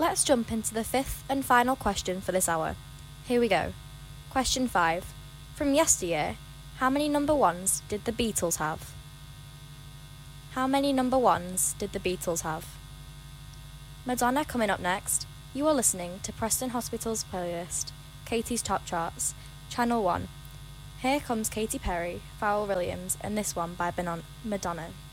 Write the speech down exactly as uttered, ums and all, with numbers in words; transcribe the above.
Let's jump into the fifth and final question for this hour. Here we go. Question five. From yesteryear, how many number ones did the Beatles have? How many number ones did the Beatles have? Madonna coming up next. You are listening to Preston Hospital's playlist, Katie's Top Charts, Channel one. Here comes Katy Perry, Pharrell Williams, and this one by Madonna.